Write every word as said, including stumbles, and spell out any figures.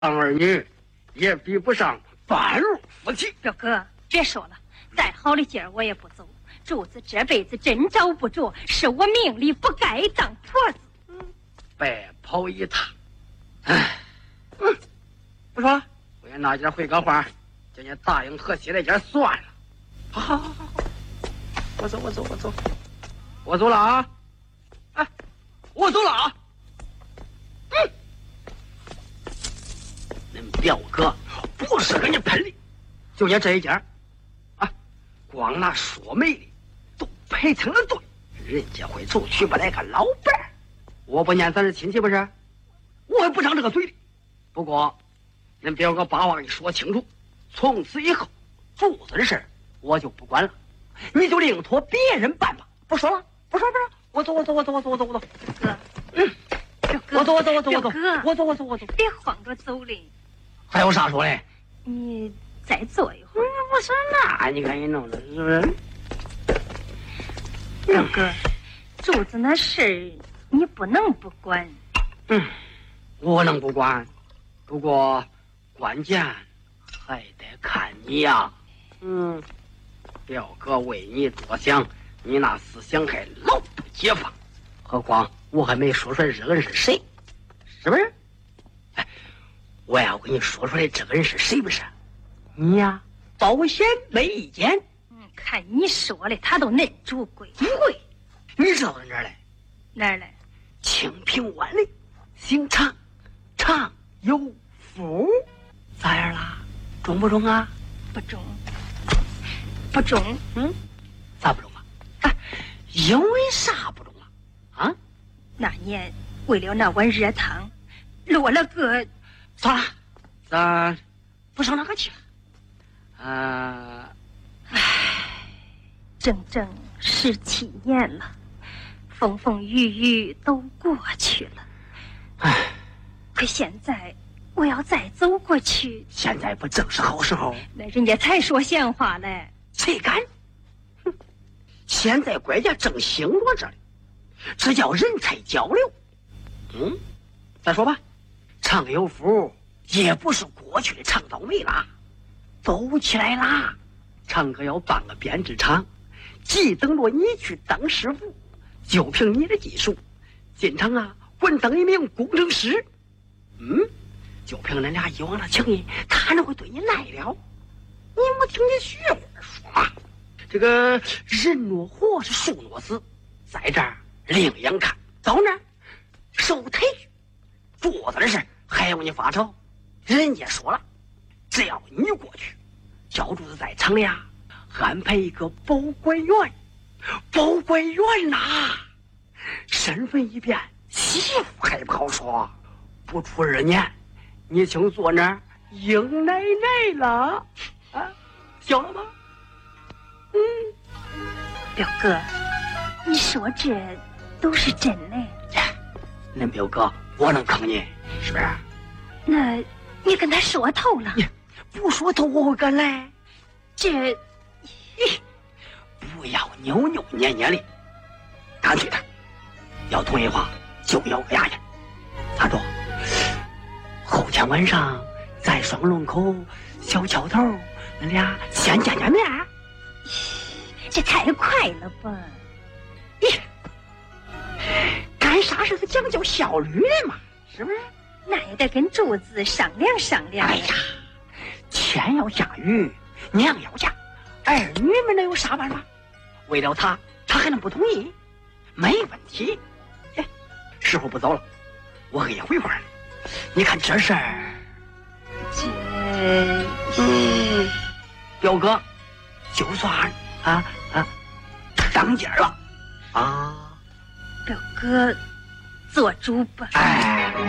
儿女也比不上半路夫妻。 表哥，别说了，再好的今儿我也不走。柱子这辈子真找不着，是我命里不该当婆子。 嗯，白跑一趟。哎，嗯，不说了，我也那家回个话，叫你答应和稀那家算了。好好好好好，我走我走我走，我走了啊！哎，我走了啊！嗯，恁表哥不是人家喷的，就你这一家啊，光那说媒的都赔成了对，人家会走娶不来个老伴儿。我不念咱是亲戚不是？我也不长这个嘴的。不过，恁表哥把话给说清楚，从此以后柱子的事我就不管了，你就另托别人办吧。不说了，不说不说，我走我走我走我走我走我走。 哥， 嗯， 哥， 我走我走我走我走， 哥， 我走我走我走。 别慌着走嘞。 还有啥说嘞？ 你再坐一会儿。 我说那你看你弄的是不是？ 表哥，柱子那事儿你不能不管。 嗯，我能不管，不过关键还得看你呀。嗯，表哥为你着想，你那思想还老不解放，何况我还没说出来这个人是谁，是不是？哎，我要跟你说出来这个人是谁不是？你呀，保险没意见。 嗯，看你说的，他都恁主贵贵，你知道在哪儿嘞？ 哪儿来？ 清平湾里，姓常，常有福，咋样啦？中不中啊？ 不中，不中。 嗯，咋不中啊？哎，因为啥不中啊？啊？ 那年为了那碗热汤，落了个。 算了，咱不上那个去了。呃， 唉，整整十七年了，风风雨雨都过去了。 唉， 可现在我要再走过去， 现在不正是好时候？ 那人家才说闲话嘞。 谁敢？哼！现在国家正兴落这里，这叫人才交流。嗯，再说吧，常有福也不是过去的常倒霉啦，走起来啦！常哥要办个编织厂，既等着你去当师傅，就凭你的技术，进厂啊，稳当一名工程师。嗯，就凭恁俩以往的情谊，他哪会对你赖了？你没听见徐慧说吗？这个人若活是树若死，在这儿另眼看，到那儿受抬举，做的事还用你发愁？人家说了，只要你过去，小柱子在厂里啊安排一个保管员，保管员呐、啊，身份一变，媳妇还不好说，不出二年，你请坐那儿迎奶奶了。啊，晓了吗？嗯， 表哥，你说这都是真的？ 恁表哥，我能坑你，是不是？ 那你跟他说透了？ 你不说透，我会敢来？ 这， 咦，不要扭扭捏捏的，干脆的，要同意话就咬个牙去。咋着？后天晚上在双龙口小桥头。恁俩先见见面， 这太快了吧？ 咦，干啥事都讲究效率的嘛，是不是？ 那也得跟柱子商量商量。 哎呀，天要下雨，娘要嫁，儿女们能有啥办法？为了他，他还能不同意？没问题。哎，时候不早了，我给你回话了。你看这事儿， 这嗯。表哥，就算啊啊当家了啊！ 表哥，做主吧。 哎。